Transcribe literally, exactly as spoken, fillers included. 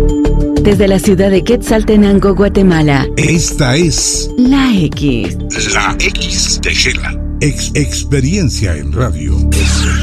Desde la ciudad de Quetzaltenango, Guatemala. Esta es La X. La X de Shela. Ex experiencia en radio.